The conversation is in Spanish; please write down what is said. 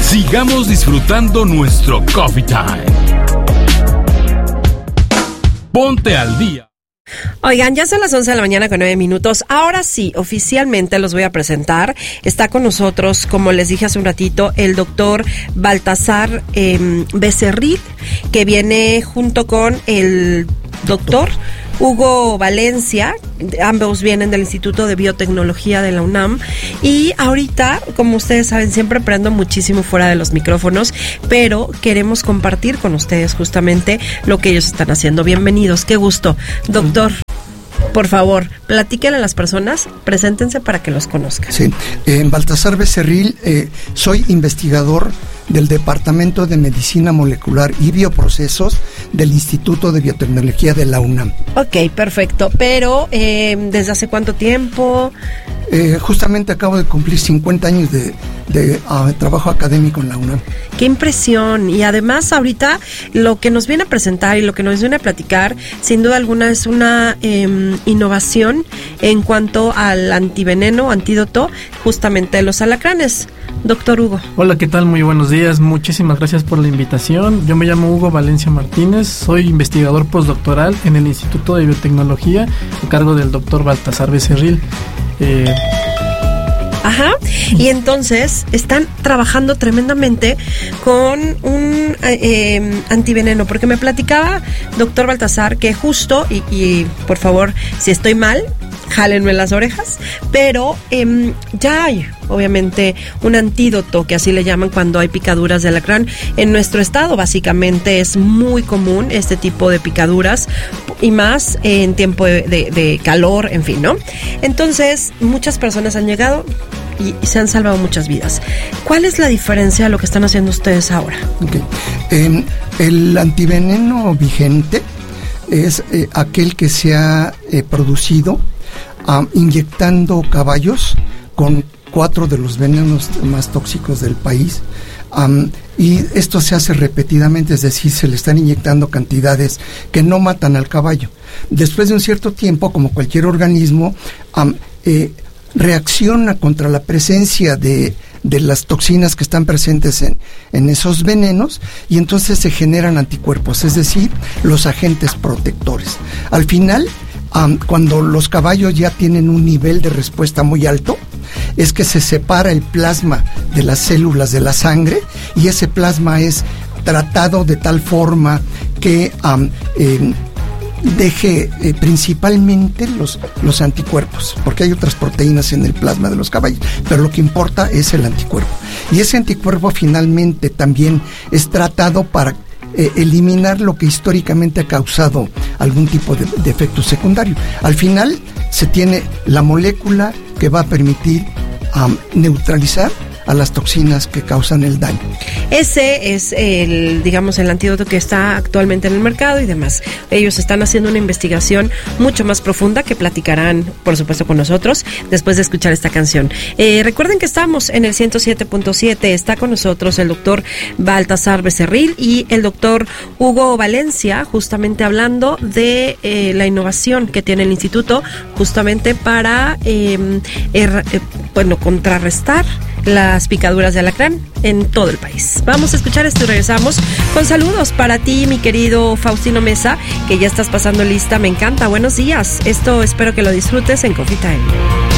Sigamos disfrutando nuestro Coffee Time. Ponte al día. Oigan, ya son las 11 de la mañana con 9 minutos. Ahora sí, oficialmente los voy a presentar. Está con nosotros, como les dije hace un ratito, el doctor Baltasar Becerril, que viene junto con el doctor Hugo Valencia. Ambos vienen del Instituto de Biotecnología de la UNAM. Y ahorita, como ustedes saben, siempre aprendo muchísimo fuera de los micrófonos, pero queremos compartir con ustedes justamente lo que ellos están haciendo. Bienvenidos, qué gusto. Doctor, por favor, platíquenle a las personas, preséntense para que los conozcan. Sí, Baltasar Becerril, soy investigador del Departamento de Medicina Molecular y Bioprocesos del Instituto de Biotecnología de la UNAM. Ok, perfecto, pero ¿desde hace cuánto tiempo? Justamente acabo de cumplir 50 años de trabajo académico en la UNAM. ¡Qué impresión! Y además ahorita lo que nos viene a presentar y lo que nos viene a platicar, sin duda alguna es una innovación en cuanto al antiveneno, antídoto, justamente de los alacranes. Doctor Hugo. Hola, ¿qué tal? Muy buenos días. Muchísimas gracias por la invitación. Yo me llamo Hugo Valencia Martínez, soy investigador postdoctoral en el Instituto de Biotecnología a cargo del doctor Baltasar Becerril. Ajá, y entonces están trabajando tremendamente con un antiveneno, porque me platicaba, doctor Baltasar, que justo, y por favor, si estoy mal, jálenme las orejas, pero ya hay, obviamente, un antídoto, que así le llaman cuando hay picaduras de alacrán. En nuestro estado, básicamente, es muy común este tipo de picaduras, y más en tiempo de calor, en fin, ¿no? Entonces, muchas personas han llegado y se han salvado muchas vidas. ¿Cuál es la diferencia de lo que están haciendo ustedes ahora? Okay. El antiveneno vigente es aquel que se ha producido inyectando caballos con 4 de los venenos más tóxicos del país, y esto se hace repetidamente, es decir, se le están inyectando cantidades que no matan al caballo. Después de un cierto tiempo, como cualquier organismo, reacciona contra la presencia de las toxinas que están presentes en esos venenos, y entonces se generan anticuerpos, es decir, los agentes protectores. Al final, cuando los caballos ya tienen un nivel de respuesta muy alto, es que se separa el plasma de las células de la sangre, y ese plasma es tratado de tal forma que deje principalmente los anticuerpos, porque hay otras proteínas en el plasma de los caballos, pero lo que importa es el anticuerpo, y ese anticuerpo finalmente también es tratado para eliminar lo que históricamente ha causado algún tipo de efecto secundario. Al final se tiene la molécula que va a permitir neutralizar a las toxinas que causan el daño. Ese es el antídoto que está actualmente en el mercado y demás. Ellos están haciendo una investigación mucho más profunda que platicarán, por supuesto, con nosotros después de escuchar esta canción. Recuerden que estamos en el 107.7. Está con nosotros el doctor Baltasar Becerril y el doctor Hugo Valencia, justamente hablando de la innovación que tiene el instituto justamente para contrarrestar las picaduras de alacrán en todo el país. Vamos a escuchar esto y regresamos con saludos para ti, mi querido Faustino Mesa, que ya estás pasando lista. Me encanta. Buenos días. Esto espero que lo disfrutes en Coffee Time.